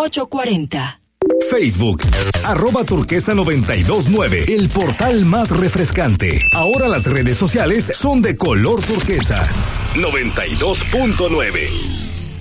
840. Facebook, @turquesa929, el portal más refrescante. Ahora las redes sociales son de color turquesa. 92.9.